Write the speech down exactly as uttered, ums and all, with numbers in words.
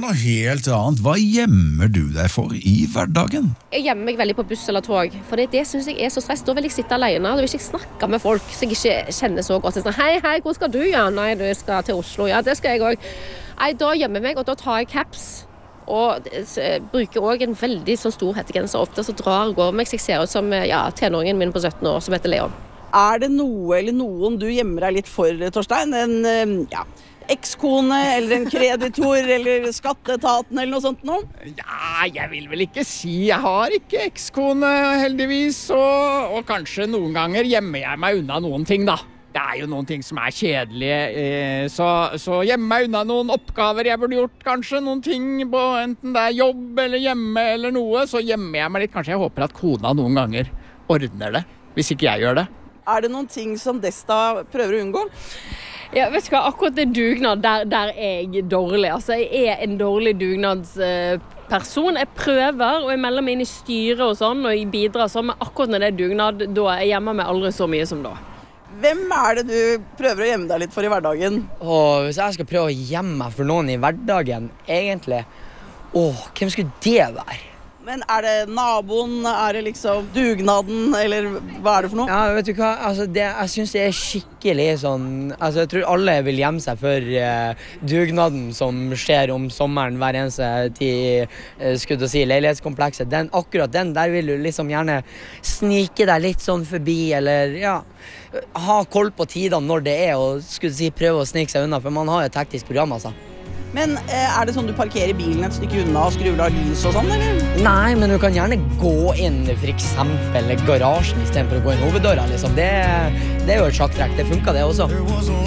noe helt annet. Hva gjemmer du deg for i hverdagen? Jeg gjemmer meg veldig på buss eller tog, for det, det synes jeg er så stress. Da vil jeg sitte alene, da vil jeg ikke snakke med folk som jeg ikke kjenner så godt. Sånn, hei, hei, hvor skal du? Ja, nei, du skal til Oslo. Ja, det skal jeg også. Nei, da gjemmer jeg meg, og da tar jeg caps. Og jeg bruker også en veldig sånn stor hettegenser. Ofte så drar jeg over meg, så jeg ser ut som ja, tenåringen min på sytten år, som heter Leon. Er det noe eller noen du gjemmer deg litt for, Torstein? En, ja, ekskone, eller en kreditor, eller skatteetaten, eller noe sånt noe? Ja, jeg vil vel ikke si. Jeg har ikke ekskone, heldigvis, og, og kanskje noen ganger gjemmer jeg meg unna noen ting, da. Det er jo noen ting som er kjedelige, eh, så, så gjemmer meg unna noen oppgaver jeg burde gjort, kanskje, noen ting på enten det er jobb eller hjemme eller noe, så gjemmer jeg meg litt. Kanskje jeg håper at kona noen ganger ordner det, hvis ikke jeg gjør det. Er det noen ting som Desta prøver å unngå? Ja, vet du hva, akkurat det dugnad, der, der er jeg dårlig. Altså, jeg er en dårlig dugnadsperson. Jeg prøver, og jeg melder meg inn i styret og sånn, og jeg bidrar sånn, men akkurat når det er dugnad, da jeg gjemmer meg aldri så mye som da. Hvem er det du prøver å gjemme deg litt for i hverdagen? Og hvis jeg skal prøve å gjemme meg for noen i hverdagen, egentlig, åh, hvem skulle det være? Men er det naboen, er det liksom dugnaden, eller hva er det for noe? Ja, vet du hva, altså, det, jeg synes det er skikkelig sånn, altså jeg tror alle vil gjemme seg for uh, dugnaden som skjer om sommeren hver eneste tid, uh, skulle du si, leilighetskomplekset. Den, akkurat den, der vil du liksom gjerne snike deg litt sånn forbi, eller ja, ha koll på tidene når det er, og skulle du si, prøve å snike seg unna, for man har jo et teknisk program, altså. Men eh, er det sånn du parkerer bilen et stykke unna og skrur av lys og sånn, eller? Nei, men du kan gjerne gå inn for eksempel garasjen i stedet for å gå inn hoveddøra, liksom. Det, det er jo et sjakktrekk, det funker det også.